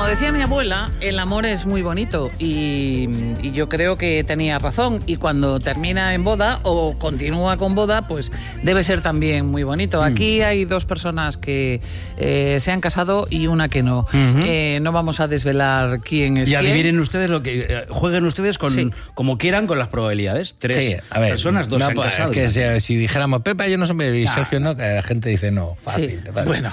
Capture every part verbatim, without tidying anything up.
decía mi abuela, el amor es muy bonito y, y yo creo que tenía razón. Y cuando termina en boda o continúa con boda, pues debe ser también muy bonito. Aquí hay dos personas que eh, se han casado y una que no. Uh-huh. Eh, no vamos a desvelar quién es y quién. Y adivinen ustedes lo que... Eh, jueguen ustedes con, sí. como quieran con las probabilidades. Tres sí, a ver, personas, dos no, se han pues, casado. Es que si, si dijéramos Pepa, yo no sé, y nah, Sergio no, que la gente dice no, fácil. Sí. Vale. Bueno.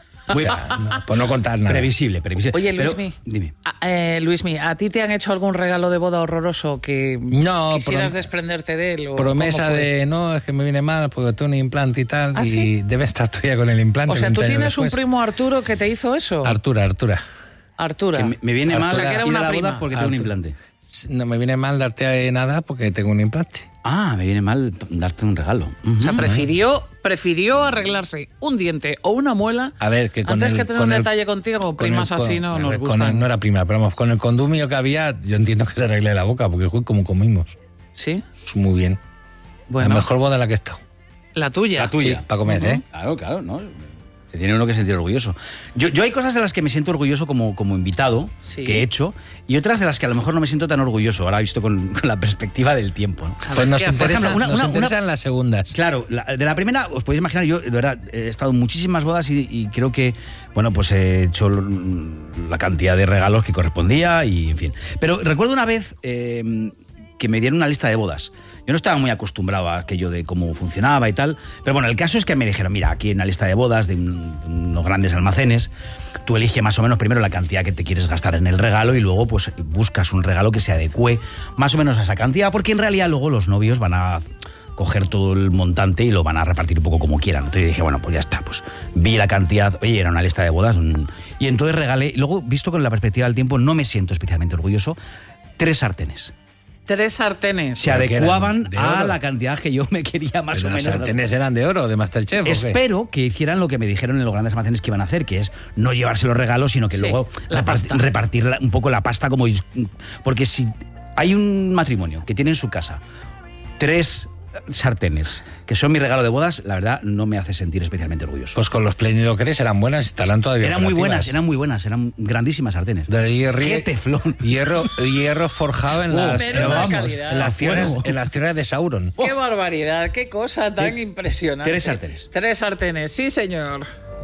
O sea, no, pues no contar nada. Previsible, previsible. Oye, Pero, Luismi, dime. Eh, Luismi, ¿a ti te han hecho algún regalo de boda horroroso que no, quisieras prom- desprenderte de él? O promesa de, no, es que me viene mal porque tengo un implante y tal, ¿Ah, y sí? debe estar todavía con el implante. O sea, ¿tú tienes después. un primo Arturo que te hizo eso? Artura, Artura. Artura. Que me, me viene Artura. mal O sea, que era ir una a la prima. boda porque tengo un implante. No me viene mal darte nada porque tengo un implante. Ah, me viene mal darte un regalo. Uh-huh. O sea, prefirió, prefirió arreglarse un diente o una muela a ver, que con antes el, que tener con un el, detalle contigo, o primas el, así no con, nos con gustan. El, no era prima, pero vamos, con el condumio que había, yo entiendo que se arregle la boca, porque fue como comimos. ¿Sí? Pues muy bien. Bueno. La mejor boda en la que he estado. La tuya. La tuya. Sí, para comer, uh-huh. ¿eh? Claro, claro, ¿no? Se tiene uno que sentir orgulloso. Yo, yo hay cosas de las que me siento orgulloso como, como invitado, sí. que he hecho, y otras de las que a lo mejor no me siento tan orgulloso, ahora visto con, con la perspectiva del tiempo, ¿no? Pues nos, interesa, ejemplo, una, nos una, interesan una, las segundas. Claro, la, de la primera, os podéis imaginar, yo de verdad he estado en muchísimas bodas y, y creo que, bueno, pues he hecho la cantidad de regalos que correspondía y, en fin. Pero recuerdo una vez eh, que me dieron una lista de bodas. Yo no estaba muy acostumbrado a aquello de cómo funcionaba y tal, pero bueno, el caso es que me dijeron, mira, aquí hay una lista de bodas de un, unos grandes almacenes, tú eliges más o menos primero la cantidad que te quieres gastar en el regalo y luego pues buscas un regalo que se adecue más o menos a esa cantidad, porque en realidad luego los novios van a coger todo el montante y lo van a repartir un poco como quieran. Entonces dije, bueno, pues ya está, pues vi la cantidad, oye, era una lista de bodas, un, y entonces regalé, luego, visto con la perspectiva del tiempo, no me siento especialmente orgulloso, tres sartenes. Tres sartenes. Se adecuaban a la cantidad que yo me quería más Pero o menos. ¿Los sartenes eran de oro, de Masterchef? Espero que hicieran lo que me dijeron en los grandes almacenes que iban a hacer, que es no llevarse los regalos, sino que sí, luego la repart- repartir la, un poco la pasta como... Porque si hay un matrimonio que tiene en su casa tres sartenes, que son mi regalo de bodas, la verdad no me hace sentir especialmente orgulloso. Pues con los Plenidocres eran buenas, estarán todavía Eran muy buenas, eran muy buenas, eran grandísimas sartenes. De hierro, ¡qué teflón! Hierro, hierro forjado en, las, en, vamos, en, las tierras, en las tierras de Sauron. ¡Qué barbaridad! ¡Qué cosa tan ¿Qué? impresionante! Tres sartenes. Tres sartenes, sí señor.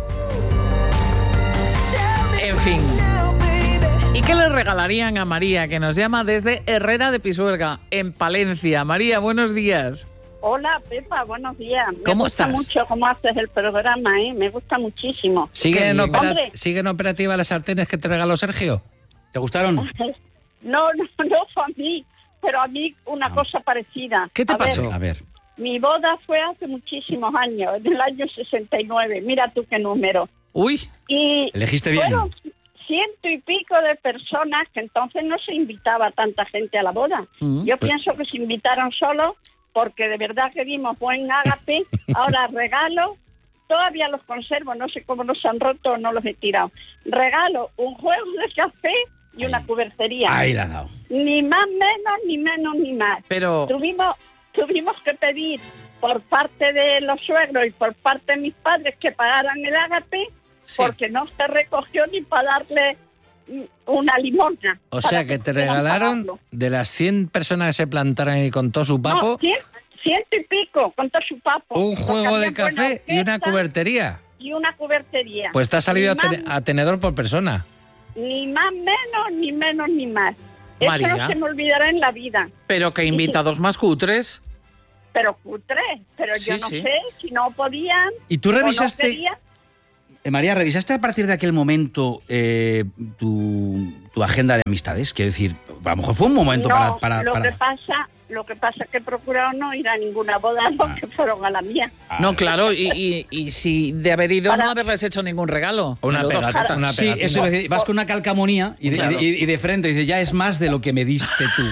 En fin. ¿Y qué le regalarían a María, que nos llama desde Herrera de Pisuerga, en Palencia? María, buenos días. Hola, Pepa, buenos días. Me ¿Cómo gusta estás? mucho cómo haces el programa, ¿eh? Me gusta muchísimo. ¿Siguen, opera- Hombre. operativas las sartenes que te regaló Sergio? ¿Te gustaron? No, no, no fue a mí, pero a mí una Ah. cosa parecida. ¿Qué te a pasó? Ver, A ver. mi boda fue hace muchísimos años, en el año sesenta y nueve. Mira tú qué número. Uy. Y elegiste bien. Fueron ciento y pico de personas, que entonces no se invitaba a tanta gente a la boda. Mm, Yo pues- pienso que se invitaron solo porque de verdad que dimos buen ágape. Ahora regalo, todavía los conservo, no sé cómo los han roto o no los he tirado. Regalo un juego de café y una cubertería. Ahí la has dado. Ni más menos, ni menos, ni más. Pero... Tuvimos, tuvimos que pedir por parte de los suegros y por parte de mis padres que pagaran el ágape, sí, porque no se recogió ni para darle una limosna. O sea, que te regalaron pagarlo. de las cien personas que se plantaron y con todo su papo, No, cien, ciento y pico, con todo su papo. un juego de Porque había café buena y una orquesta cubertería. Y una cubertería. Pues te ha salido Ni a, ten- más- a tenedor por persona. Ni más menos, ni menos, ni más. Eso María. no se me olvidará en la vida. Pero que invitados más cutres. Pero cutre, pero Sí, yo no sí. sé si no podían. ¿Y tú o no revisaste, querían. eh, María, revisaste a partir de aquel momento eh, tu, tu agenda de amistades? Quiero decir, a lo mejor fue un momento No, para... para, lo para... que pasa, lo que pasa es que he procurado no ir a ninguna boda, los Ah. que fueron a la mía. Ah, No, claro, y, y, y si de haber ido Para- no haberles hecho ningún regalo. O una Menudos pegata, jatas. una Sí, pegatina. eso es decir, vas con una calcamonía y de, Claro. y, y de frente dices, ya es más de lo que me diste tú.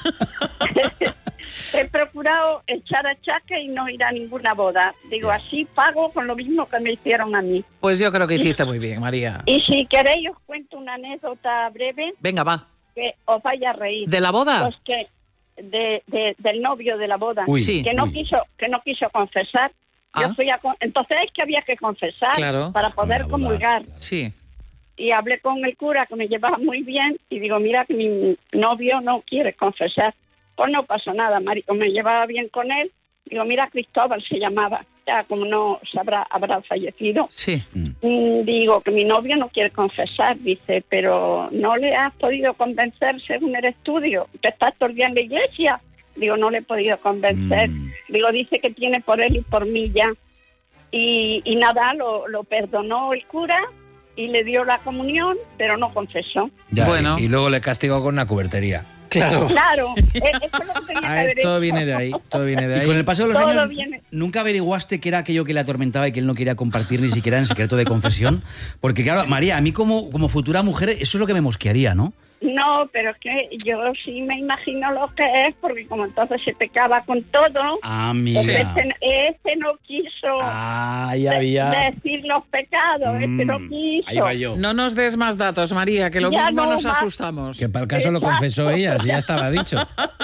He procurado echar achaque y no ir a ninguna boda. Digo, así pago con lo mismo que me hicieron a mí. Pues yo creo que hiciste muy bien, María. Y si queréis os cuento una anécdota breve Venga, va. que os vaya a reír. ¿De la boda? Pues que de, de- del novio de la boda, Uy, Sí. que no uy. quiso que no quiso confesar. Ah. Yo fui a con- entonces es que había que confesar Claro. para poder Una boda. comulgar. Sí. y hablé con el cura, que me llevaba muy bien, y digo, mira que mi novio no quiere confesar. Pues no pasó nada, marico, me llevaba bien con él. Digo, mira, Cristóbal se llamaba, ya como no sabrá, habrá fallecido. Sí. Mm, Digo que mi novio no quiere confesar, dice, pero ¿no le has podido convencer según el estudio? Que estás todo el día en la iglesia. Digo, no le he podido convencer. Mm. Digo, dice que tiene por él y por mí ya. Y, y nada, lo, lo perdonó el cura y le dio la comunión, pero no confesó. Ya, Bueno. y, y luego le castigó con una cubertería. Claro. Claro, eh, eso es lo que tenía que Ah, haber todo hecho. viene de ahí, todo viene de Y ahí. con el paso de los Todo años, viene. ¿nunca averiguaste qué era aquello que le atormentaba y que él no quería compartir ni siquiera en secreto de confesión? Porque claro, María, a mí como, como futura mujer, eso es lo que me mosquearía, ¿no? No, pero es que yo sí me imagino lo que es, porque como entonces se pecaba con todo, Ah, pues mira. este, este no quiso Ah, ya de- había... decir los pecados, este no Mm, quiso. ahí va yo. No nos des más datos, María, que lo Ya mismo no nos más. asustamos. Que para el caso lo Exacto. confesó ella, si ya estaba dicho.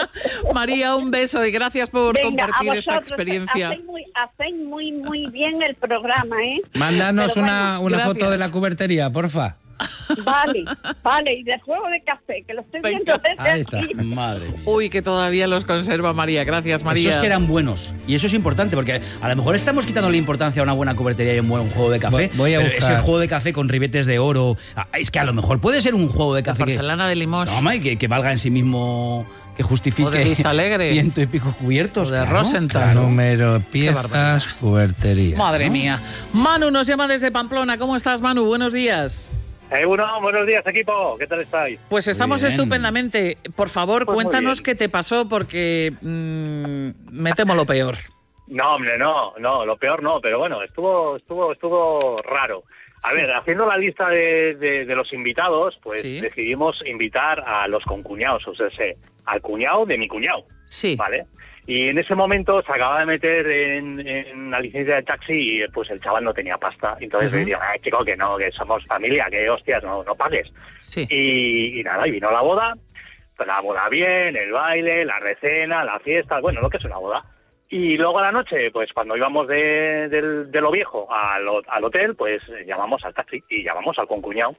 María, un beso y gracias por Venga, compartir a esta vosotros, experiencia. Hacéis muy, hacéis muy, muy bien el programa, ¿eh? Mándanos Pero una, bueno, una gracias. foto de la cubertería, porfa. Vale, vale, y de juego de café, que lo estoy Venga, viendo desde ahí está. aquí. Madre mía. Uy, que todavía los conserva María. Gracias, María. Esos que eran buenos. Y eso es importante, porque a lo mejor estamos quitando la importancia a una buena cubertería y un buen juego de café. Voy- voy a pero buscar. ese juego de café con ribetes de oro... ah, Es que a lo mejor puede ser un juego de café que, Porcelana de Limos. no, hombre, que, que valga en sí mismo, que justifique O de Vista Alegre. ciento y pico cubiertos. O de claro, Rosenthal. claro. Número, barbaridad. piezas, cubertería. Madre mía. Manu nos llama desde Pamplona. ¿Cómo estás, Manu? Buenos días. Eh, bueno, buenos días, equipo. ¿Qué tal estáis? Pues estamos bien. estupendamente. Por favor, Pues muy cuéntanos bien. qué te pasó, porque mm, me temo lo peor. No, hombre, no, no, lo peor no, pero bueno, estuvo, estuvo, estuvo raro. A Sí. ver, haciendo la lista de, de, de los invitados, pues Sí. decidimos invitar a los concuñados, o sea, sé, al cuñado de mi cuñado, Sí. ¿vale? Y en ese momento se acaba de meter en, en la licencia de taxi y pues el chaval no tenía pasta. Entonces Ujú. le digo, ay, chico, que no, que somos familia, que hostias, no, no pagues. Sí. Y, y nada, y vino la boda, pues la boda bien, el baile, la recena, la fiesta, bueno, lo que es una boda. Y luego a la noche, pues cuando íbamos de, del- de lo viejo al, ho- al hotel, pues llamamos al taxi y llamamos al concuñado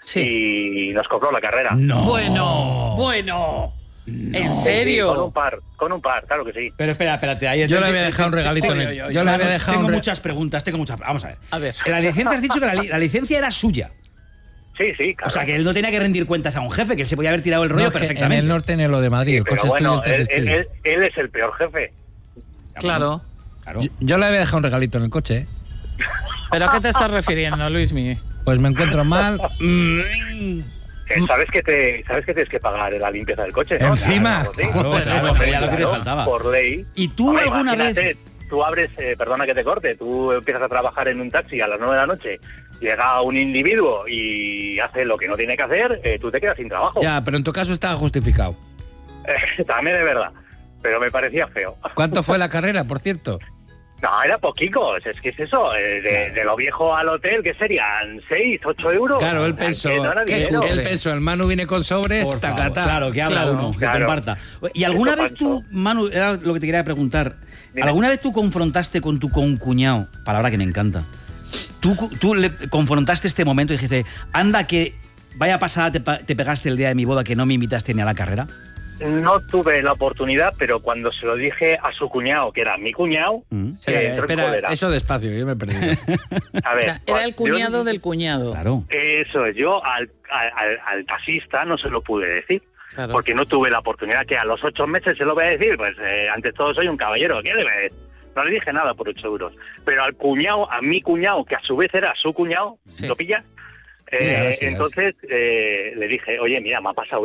Sí. y nos cobró la carrera. No. Bueno, bueno. ¿En Sí, serio? con un par, con un par, claro que sí. Pero espera, espérate. Ahí Yo le había dejado un regalito en el- yo le había dejado Tengo un re- muchas preguntas, tengo muchas... Vamos a ver. A ver. En la licencia has dicho que la, li- la licencia era suya. Sí, sí, claro. O sea, que él no tenía que rendir cuentas a un jefe, que él se podía haber tirado el rollo No, que perfectamente. en el norte en lo de Madrid, el Pero coche bueno, estudio, el él, test él- estudio. él- él es el peor jefe. Claro. Claro. Yo, yo le había dejado un regalito en el coche, ¿eh? ¿Pero a qué te estás refiriendo, Luismi? Pues me encuentro mal. Que sabes que te sabes que tienes que pagar la limpieza del coche, ¿no? Encima. Claro, sí. Claro, claro, Hombre, era lo que te claro, faltaba. Por ley. ¿Y tú Hombre, alguna imagínate, vez- Tú abres, eh, perdona que te corte, tú empiezas a trabajar en un taxi a las nueve de la noche, llega un individuo y hace lo que no tiene que hacer, eh, tú te quedas sin trabajo. Ya, pero en tu caso estaba justificado. Eh, también es verdad, pero me parecía feo. ¿Cuánto fue la carrera, por cierto? No, era poquicos, es que es eso, eh, de, de lo viejo al hotel, ¿qué serían? ¿seis, ocho euros? Claro, él O sea, pensó, que no era qué dinero. cutre. él pensó, el Manu viene con sobres, Por favor, tacatá. claro, que habla Claro. uno, que Claro. comparta. ¿Y alguna Eso vez tú, pasó. Manu, era lo que te quería preguntar, Dime. ¿alguna vez tú confrontaste con tu concuñado, palabra que me encanta, tú, tú le confrontaste este momento y dijiste, anda que vaya pasada te, pa- te pegaste el día de mi boda que no me invitaste ni a la carrera? No tuve la oportunidad, pero cuando se lo dije a su cuñado, que era mi cuñado, Mm. se Espera, entró en espera, cólera. eso despacio, yo me he perdido. A O ver, sea, era el yo- cuñado del cuñado. Claro. Eso es, yo al, al, al- al taxista no se lo pude decir, Claro. porque no tuve la oportunidad, que a los ocho meses se lo voy a decir, pues eh, ante todo soy un caballero, ¿qué le voy a decir? No le dije nada por ocho euros, pero al cuñado, a mi cuñado, que a su vez era su cuñado, Sí. ¿lo pilla? Sí, Eh, ahora sí, ahora entonces eh, le dije, oye, mira, me ha pasado